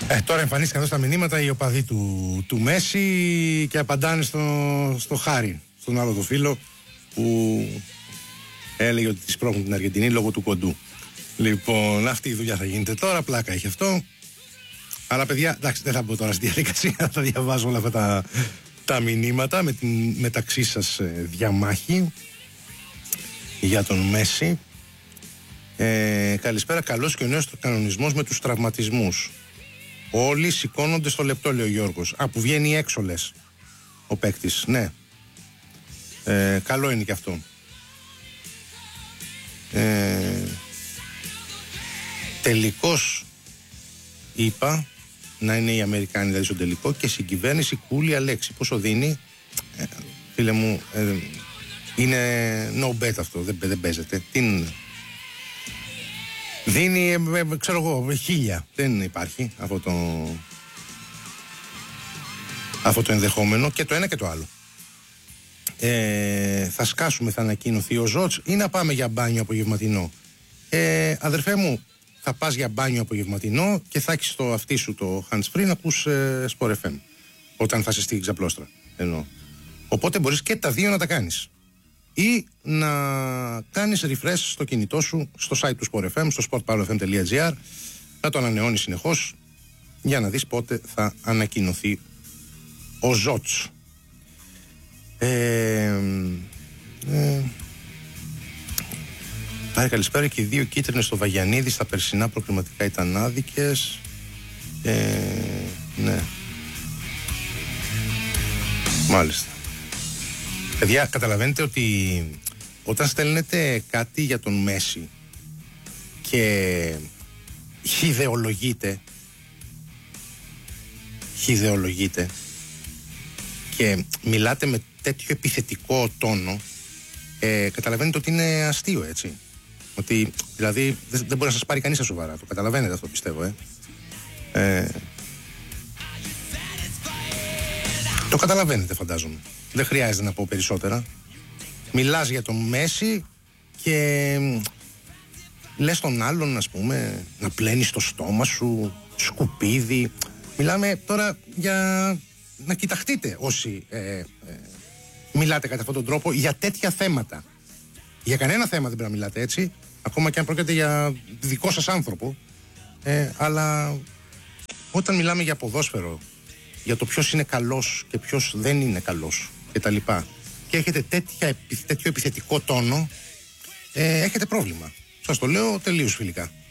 Τώρα εμφανίστηκαν εδώ στα μηνύματα οι οπαδοί του Μέση και απαντάνε στο Χάρη, στον άλλο το φίλο που έλεγε ότι τις πρόχνουν την Αργεντινή λόγω του κοντού. Λοιπόν, αυτή η δουλειά θα γίνεται τώρα, πλάκα έχει αυτό. Αλλά παιδιά, εντάξει, δεν θα μπω τώρα στη διαδικασία, θα διαβάζω όλα αυτά τα μηνύματα με την μεταξύ σας διαμάχη για τον Μέση. Καλησπέρα, καλώς και ο νέος κανονισμός με τους τραυματισμούς. Όλοι σηκώνονται στο λεπτό, λέει ο Γιώργος. Που βγαίνει έξω, λες, ο παίκτης. Ναι. Καλό είναι και αυτό. Τελικός, είπα, να είναι οι Αμερικάνοι δηλαδή στο τελικό και συγκυβέρνηση Κούλη Αλέξη. Πόσο δίνει, φίλε μου, είναι no bet αυτό, δεν παίζεται. Δίνει, ξέρω εγώ, 1000. Δεν υπάρχει αυτό το ενδεχόμενο και το ένα και το άλλο. Θα σκάσουμε, θα ανακοινωθεί ο Ζότς ή να πάμε για μπάνιο απογευματινό. Αδερφέ μου, θα πας για μπάνιο απογευματινό και θα έχεις το αυτί σου το hands free να ακούς Sport FM όταν θα είσαι στη ξαπλώστρα. Οπότε μπορείς και τα δύο να τα κάνεις. Ή να κάνεις refresh στο κινητό σου, στο site του Sport FM, στο sportpowerfm.gr, να το ανανεώνεις συνεχώς για να δεις πότε θα ανακοινωθεί ο Ζότς. Πάρε καλησπέρα, και οι 2 κίτρινες στο Βαγιανίδη στα περσινά προκριματικά ήταν άδικες. Ναι. Μάλιστα. Παιδιά, καταλαβαίνετε ότι όταν στέλνετε κάτι για τον Μέση και χυδεολογείτε και μιλάτε με τέτοιο επιθετικό τόνο, καταλαβαίνετε ότι είναι αστείο, έτσι. Ότι δηλαδή δεν μπορεί να σας πάρει κανείς στα σοβαρά. Το καταλαβαίνετε αυτό, πιστεύω. Το καταλαβαίνετε, φαντάζομαι. Δεν χρειάζεται να πω περισσότερα. Μιλάς για τον Μέση και λες τον άλλον, ας πούμε, να πλένεις το στόμα σου, σκουπίδι. Μιλάμε τώρα για να κοιταχτείτε όσοι μιλάτε κατά αυτόν τον τρόπο για τέτοια θέματα. Για κανένα θέμα δεν πρέπει να μιλάτε έτσι, ακόμα και αν πρόκειται για δικό σας άνθρωπο. Αλλά όταν μιλάμε για ποδόσφαιρο, για το ποιος είναι καλός και ποιος δεν είναι καλός και τα λοιπά, και έχετε τέτοιο επιθετικό τόνο, έχετε πρόβλημα. Σας το λέω τελείως φιλικά.